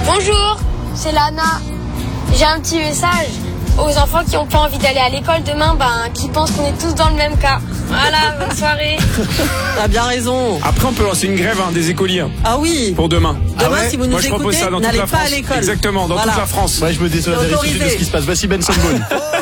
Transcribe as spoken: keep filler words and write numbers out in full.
Bonjour, c'est Lana. J'ai un petit message aux enfants qui n'ont pas envie d'aller à l'école demain, ben, qui pensent qu'on est tous dans le même cas. Voilà, bonne soirée. T'as bien raison. Après, on peut lancer une grève hein, des écoliers Ah oui. pour demain. Demain, Ah ouais si vous nous Moi, je propose écoutez, ça dans toute n'allez la pas France. à l'école. Exactement, dans Voilà. toute la France. Ouais, je me désolidarise de ce qui se passe. Voici Benson Boone.